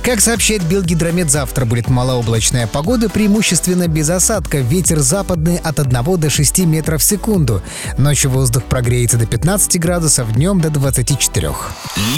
Как сообщает Белгидромет, завтра будет малооблачная погода, преимущественно без осадка. Ветер западный от 1 до 6 метров в секунду. Ночью воздух прогреется до 15 градусов, днем до 24.